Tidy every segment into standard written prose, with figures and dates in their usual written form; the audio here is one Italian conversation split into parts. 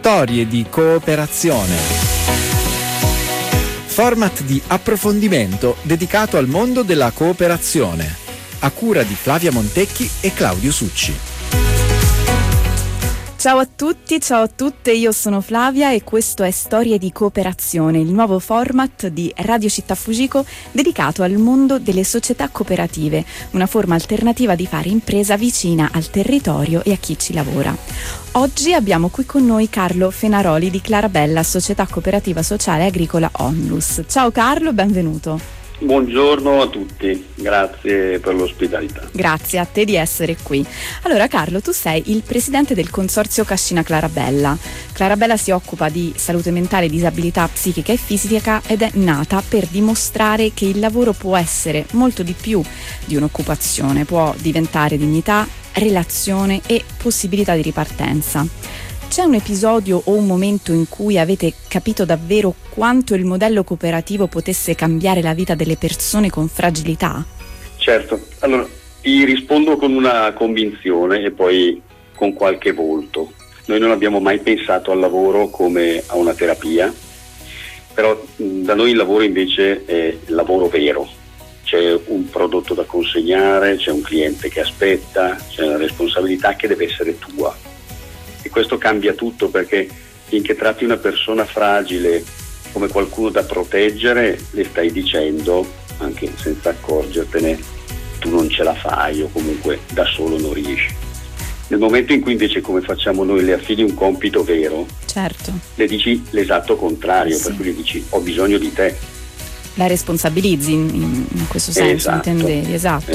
Storie di cooperazione. Format di approfondimento dedicato al mondo della cooperazione, a cura di Flavia Montecchi e Claudio Succi. Ciao a tutti, ciao a tutte, io sono Flavia e questo è Storie di cooperazione, il nuovo format di Radio Città Fujiko dedicato al mondo delle società cooperative, una forma alternativa di fare impresa vicina al territorio e a chi ci lavora. Oggi abbiamo qui con noi Carlo Fenaroli di Clarabella, Società Cooperativa Sociale Agricola Onlus. Ciao Carlo, benvenuto. Buongiorno a tutti, grazie per l'ospitalità. Grazie a te di essere qui. Allora Carlo, tu sei il presidente del consorzio Cascina Clarabella. Clarabella si occupa di salute mentale, disabilità psichica e fisica ed è nata per dimostrare che il lavoro può essere molto di più di un'occupazione, può diventare dignità, relazione e possibilità di ripartenza. C'è un episodio o un momento in cui avete capito davvero quanto il modello cooperativo potesse cambiare la vita delle persone con fragilità? Certo, allora ti rispondo con una convinzione e poi con qualche volto. Noi non abbiamo mai pensato al lavoro come a una terapia, però da noi il lavoro invece è il lavoro vero. C'è un prodotto da consegnare, c'è un cliente che aspetta, c'è una responsabilità che deve essere tua. E questo cambia tutto, perché finché tratti una persona fragile come qualcuno da proteggere, le stai dicendo, anche senza accorgertene, tu non ce la fai o comunque da solo non riesci. Nel momento in cui invece, come facciamo noi, le affidi un compito vero, certo, le dici l'esatto contrario, sì. Per cui le dici ho bisogno di te. La responsabilizzi in questo senso, esatto, intendevi? Esatto.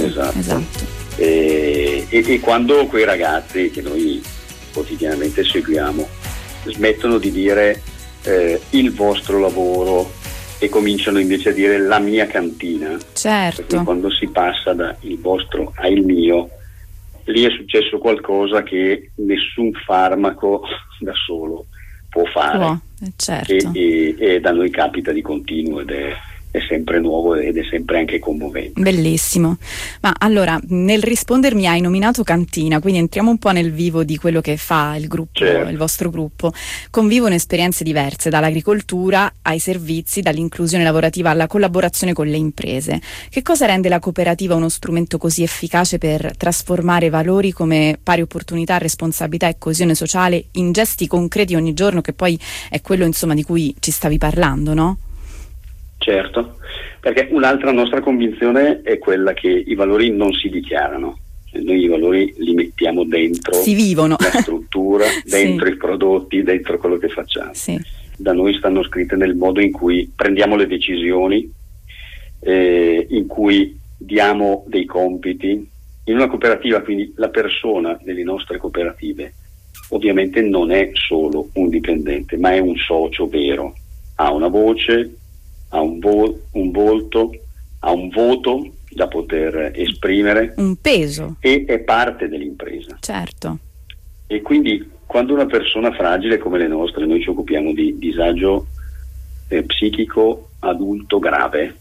E quando quei ragazzi che noi quotidianamente seguiamo smettono di dire il vostro lavoro e cominciano invece a dire la mia cantina, certo, perché quando si passa da il vostro a il mio, lì è successo qualcosa che nessun farmaco da solo può fare. Certo. E da noi capita di continuo ed è sempre nuovo ed è sempre anche commovente. Bellissimo. Ma allora, nel rispondermi hai nominato cantina, quindi entriamo un po' nel vivo di quello che fa il gruppo, certo. Il vostro gruppo. Convivono esperienze diverse, dall'agricoltura ai servizi, dall'inclusione lavorativa alla collaborazione con le imprese. Che cosa rende la cooperativa uno strumento così efficace per trasformare valori come pari opportunità, responsabilità e coesione sociale in gesti concreti ogni giorno, che poi è quello insomma di cui ci stavi parlando, no? Certo, perché un'altra nostra convinzione è quella che i valori non si dichiarano, noi i valori li mettiamo dentro, si vivono, la struttura, dentro sì. I prodotti, dentro quello che facciamo. Sì. Da noi stanno scritte nel modo in cui prendiamo le decisioni, in cui diamo dei compiti. In una cooperativa, quindi la persona delle nostre cooperative ovviamente non è solo un dipendente, ma è un socio vero, ha una voce, ha un volto, ha un voto da poter esprimere, un peso, e è parte dell'impresa. Certo. E quindi quando una persona fragile come le nostre, noi ci occupiamo di disagio psichico adulto grave,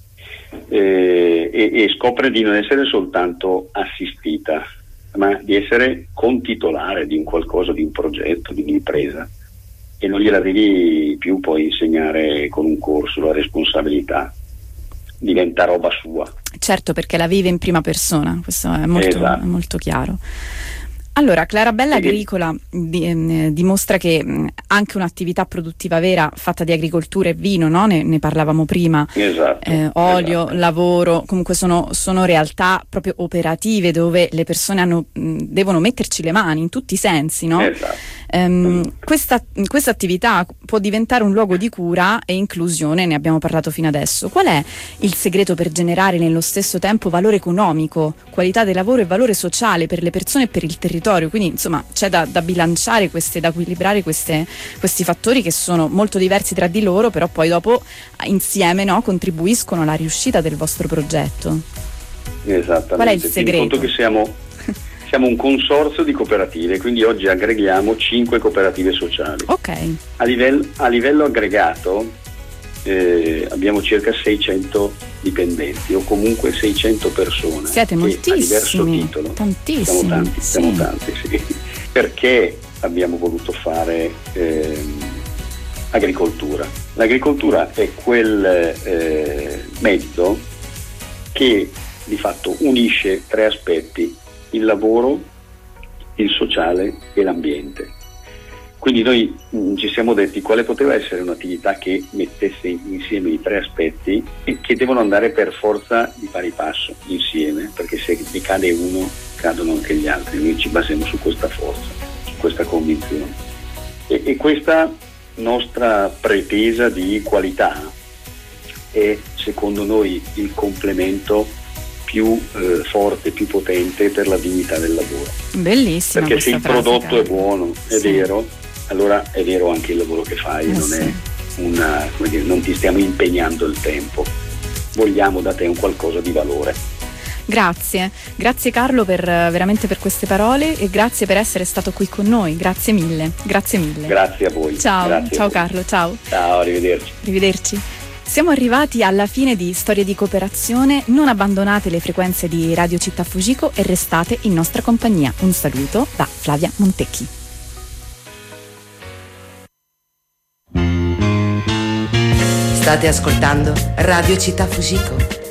e scopre di non essere soltanto assistita, ma di essere contitolare di un qualcosa, di un progetto, di un'impresa, e non gliela devi più poi insegnare con un corso la responsabilità, diventa roba sua. Certo, perché la vive in prima persona, questo è molto, esatto. È molto chiaro. Allora, Clarabella Agricola dimostra che anche un'attività produttiva vera fatta di agricoltura e vino, no? Ne parlavamo prima, esatto, olio, esatto. Lavoro, comunque sono realtà proprio operative dove le persone devono metterci le mani in tutti i sensi, no? Esatto. Questa attività può diventare un luogo di cura e inclusione, ne abbiamo parlato fino adesso. Qual è il segreto per generare nello stesso tempo valore economico, qualità del lavoro e valore sociale per le persone e per il territorio? Quindi insomma c'è da bilanciare da equilibrare questi fattori che sono molto diversi tra di loro, però poi dopo insieme, no, contribuiscono alla riuscita del vostro progetto. Esattamente. Qual è il segreto? Conto che siamo un consorzio di cooperative, quindi oggi aggreghiamo 5 cooperative sociali. Ok. A livello aggregato abbiamo circa 600 dipendenti o comunque 600 persone. Siete moltissimi. A diverso titolo. Tantissimi. Siamo tanti, sì. Perché abbiamo voluto fare agricoltura. L'agricoltura è quel mezzo che di fatto unisce tre aspetti: il lavoro, il sociale e l'ambiente. Quindi noi ci siamo detti quale poteva essere un'attività che mettesse insieme i tre aspetti e che devono andare per forza di pari passo insieme, perché se ne cade uno cadono anche gli altri. Noi ci basiamo su questa forza, su questa convinzione, e questa nostra pretesa di qualità è secondo noi il complemento più forte, più potente per la dignità del lavoro. Bellissima. Perché se il frase, prodotto Carlo. è buono, è Sì. vero, allora è vero anche il lavoro che fai, non sì. è una, come dire, non ti stiamo impegnando il tempo, vogliamo da te un qualcosa di valore. Grazie Carlo veramente per queste parole, e grazie per essere stato qui con noi, grazie mille. Grazie a voi. Ciao, Grazie ciao a voi. Carlo, ciao. Ciao, arrivederci. Arrivederci. Siamo arrivati alla fine di Storie di Cooperazione. Non abbandonate le frequenze di Radio Città Fujiko e restate in nostra compagnia. Un saluto da Flavia Montecchi. State ascoltando Radio Città Fujiko.